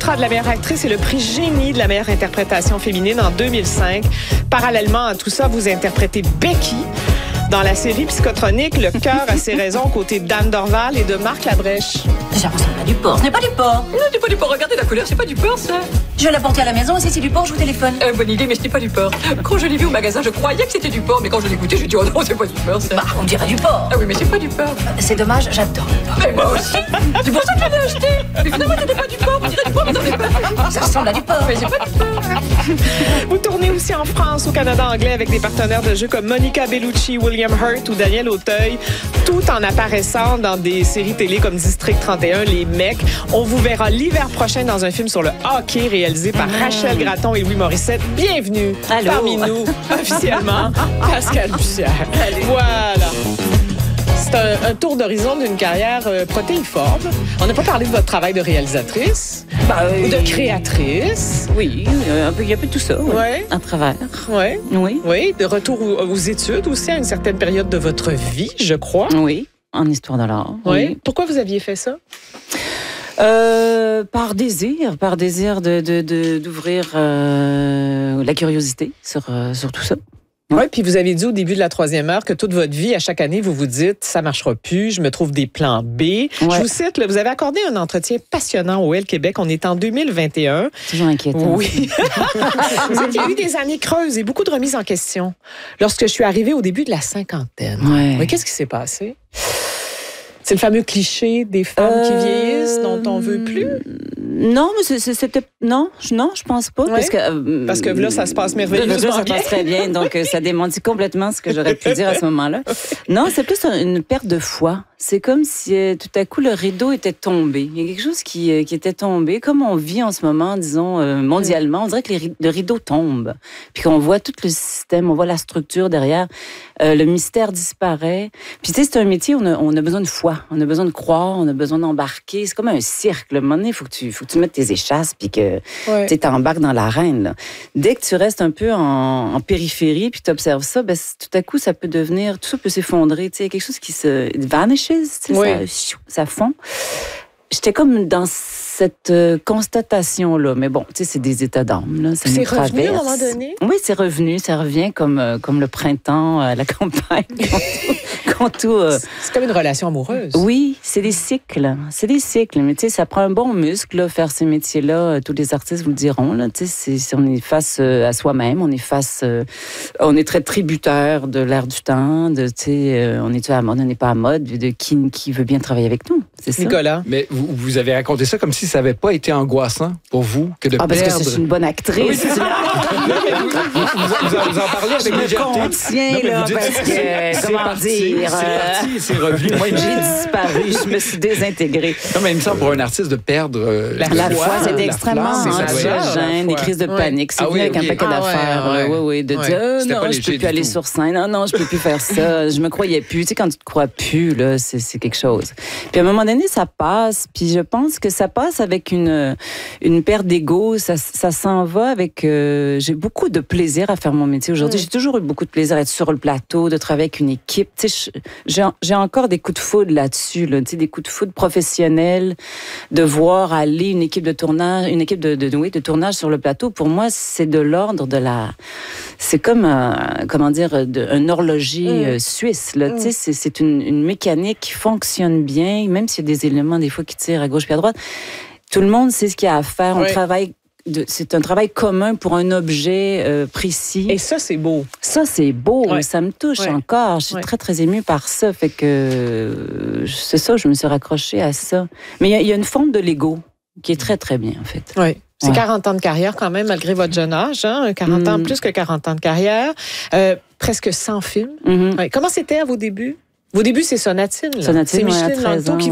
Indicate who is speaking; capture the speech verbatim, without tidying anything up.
Speaker 1: Moutra de la meilleure actrice et le prix Génie de la meilleure interprétation féminine en deux mille cinq. Parallèlement à tout ça, vous interprétez Becky dans la série Psychotronique, Le cœur a ses raisons, aux côtés d'Anne Dorval et de Marc Labrèche.
Speaker 2: Ça ressemble à du porc. Ce n'est pas du porc.
Speaker 3: Non, c'est pas du porc. Regardez la couleur, c'est pas du porc, ça.
Speaker 2: Je vais l'apporter à la maison et si c'est du porc, je vous téléphone.
Speaker 3: Euh, bonne idée, mais ce n'est pas du porc. Quand je l'ai vu au magasin, je croyais que c'était du porc, mais quand je l'ai goûté, j'ai dit, oh non, c'est pas du porc, ça.
Speaker 2: Bah, on dirait du porc.
Speaker 3: Ah oui, mais c'est pas du porc.
Speaker 2: C'est dommage, j'adore le porc.
Speaker 3: Mais moi aussi. C'est pour ça que je l'ai acheté. Mais finalement, c'était pas du porc. On dirait du porc, mais non, mais pas.
Speaker 2: Ça ressemble à du porc.
Speaker 3: Mais c'est pas du porc.
Speaker 1: Vous tournez aussi en France, au Canada anglais, avec des partenaires de jeu comme Monica Bellucci, William Hurt ou Daniel Auteuil, tout en apparaissant dans des séries télé comme District trente et un, Les Mecs. On vous verra l'hiver prochain dans un film sur le hockey réalisé par mmh. Rachel Gratton et Louis Morissette. Bienvenue
Speaker 2: Allô.
Speaker 1: Parmi nous, officiellement, Pascal Bussière. Voilà. C'est un, un tour d'horizon d'une carrière euh, protéiforme. On n'a pas parlé de votre travail de réalisatrice
Speaker 2: bah,
Speaker 1: ou
Speaker 2: oui.
Speaker 1: de créatrice.
Speaker 2: Oui, euh, un peu, il y a un peu tout ça. Oui.
Speaker 1: Ouais.
Speaker 2: À travers.
Speaker 1: Ouais.
Speaker 2: Oui.
Speaker 1: Oui, de retour aux, aux études aussi à une certaine période de votre vie, je crois.
Speaker 2: Oui, en histoire de l'art.
Speaker 1: Oui.
Speaker 2: Oui.
Speaker 1: Pourquoi vous aviez fait ça?
Speaker 2: Euh, par désir, par désir de, de, de, d'ouvrir euh, la curiosité sur, euh, sur tout ça.
Speaker 1: Oui, puis vous avez dit au début de la troisième heure que toute votre vie, à chaque année, vous vous dites, ça marchera plus, je me trouve des plans B. Ouais. Je vous cite, là, vous avez accordé un entretien passionnant au Elle Québec. On est en deux mille vingt et un.
Speaker 2: Toujours inquiétant.
Speaker 1: Oui. Vous dites qu'il y a eu des années creuses et beaucoup de remises en question. Lorsque je suis arrivée au début de la cinquantaine.
Speaker 2: Ouais.
Speaker 1: Mais qu'est-ce qui s'est passé? C'est le fameux cliché des femmes euh... qui vieillissent dont on veut plus?
Speaker 2: Non, mais c'était non, non, je pense pas,
Speaker 1: ouais.
Speaker 2: parce que euh,
Speaker 1: parce que là ça se passe merveilleusement
Speaker 2: là, ça
Speaker 1: bien.
Speaker 2: passe très bien, donc ça démentit complètement ce que j'aurais pu dire à ce moment-là. Non, c'est plus une perte de foi. C'est comme si euh, tout à coup le rideau était tombé. Il y a quelque chose qui, euh, qui était tombé, comme on vit en ce moment, disons euh, mondialement. On dirait que les, le rideau tombe, puis qu'on voit tout le système, on voit la structure derrière, euh, le mystère disparaît. Puis tu sais, c'est un métier, on a, on a besoin de foi, on a besoin de croire, on a besoin d'embarquer. C'est comme un cirque. À un moment donné, il faut que tu, faut que tu mettes tes échasses, puis que ouais. tu embarques dans l'arène. Là. Dès que tu restes un peu en, en périphérie, puis tu observes ça, ben, tout à coup, ça peut devenir, tout ça peut s'effondrer. Tu sais, quelque chose qui se vanishes. Oui. Ça, ça fond. J'étais comme dans cette euh, constatation-là. Mais bon, tu sais, c'est des états d'âme. Là, ça
Speaker 1: c'est
Speaker 2: nous traverse.
Speaker 1: Revenu à un moment donné?
Speaker 2: Oui, c'est revenu. Ça revient comme, euh, comme le printemps à la campagne. quand tout, euh...
Speaker 1: C'est comme une relation amoureuse.
Speaker 2: Oui, c'est des cycles. C'est des cycles. Mais tu sais, ça prend un bon muscle, là, faire ces métiers-là. Tous les artistes vous le diront. Là, tu sais, c'est, on est face euh, à soi-même. On est face... Euh, on est très tributaire de l'air du temps. De, tu sais, euh, on est à la mode, on n'est pas à mode. De qui, qui veut bien travailler avec nous. C'est ça.
Speaker 1: Nicolas.
Speaker 4: Mais vous, vous avez raconté ça comme si ça n'avait pas été angoissant pour vous que de
Speaker 2: ah,
Speaker 4: perdre...
Speaker 2: parce que c'est une bonne actrice. Oui, c'est
Speaker 4: vous, vous, vous, en, vous en parlez avec légèreté.
Speaker 2: Je contiens, là,
Speaker 4: dites,
Speaker 2: parce que,
Speaker 4: c'est
Speaker 2: comment
Speaker 4: parti,
Speaker 2: dire...
Speaker 4: C'est parti, c'est revenu. Moi,
Speaker 2: j'ai disparu, je me suis désintégrée.
Speaker 4: Non, mais il me semble pour un artiste de perdre... Euh,
Speaker 2: la, la foi, c'était extrêmement anxiogène, des crises de
Speaker 1: ouais.
Speaker 2: panique. C'est
Speaker 1: ah,
Speaker 2: venu
Speaker 1: oui,
Speaker 2: avec
Speaker 1: okay.
Speaker 2: un paquet
Speaker 1: ah,
Speaker 2: d'affaires.
Speaker 1: Ouais,
Speaker 2: ouais. Oui, oui, de
Speaker 1: ouais.
Speaker 2: dire, euh, non, je ne peux plus aller
Speaker 4: tout.
Speaker 2: sur scène. Non, non, je ne peux plus faire ça. Je me croyais plus. Tu sais, quand tu te crois plus, là, c'est, c'est quelque chose. Puis à un moment donné, ça passe. Puis je pense que ça passe avec une, une perte d'ego. Ça, ça s'en va avec... Euh, j'ai beaucoup de plaisir à faire mon métier aujourd'hui. Mm. J'ai toujours eu beaucoup de plaisir à être sur le plateau, de travailler avec une équipe. Tu sais, j'ai, j'ai encore des coups de foudre là-dessus, là, tu sais, des coups de foudre professionnels, de voir aller une équipe de tournage, une équipe de, de, de, oui, de tournage sur le plateau. Pour moi, c'est de l'ordre de la... C'est comme, un, comment dire, de, un horloger mm. suisse, là, mm. tu sais, c'est, c'est une, une mécanique qui fonctionne bien, même s'il y a des éléments, des fois, qui tirent à gauche puis à droite. Tout le monde sait ce qu'il y a à faire. On oui. travaille... De, c'est un travail commun pour un objet euh, précis.
Speaker 1: Et ça, c'est beau.
Speaker 2: Ça, c'est beau. Ouais. Ça me touche ouais. encore. Je suis ouais. très, très émue par ça. Fait que euh, c'est ça, je me suis raccrochée à ça. Mais il y, y a une forme de l'ego qui est très, très bien, en fait.
Speaker 1: Oui. C'est
Speaker 2: ouais.
Speaker 1: quarante ans de carrière quand même, malgré votre jeune âge. Hein? quarante mm. ans, plus que quarante ans de carrière. Euh, presque cent films. Mm-hmm. Ouais. Comment c'était à vos débuts? Vos débuts, c'est Sonatine. Là.
Speaker 2: Sonatine,
Speaker 1: c'est Micheline
Speaker 2: ouais, à treize ans.
Speaker 1: Langto qui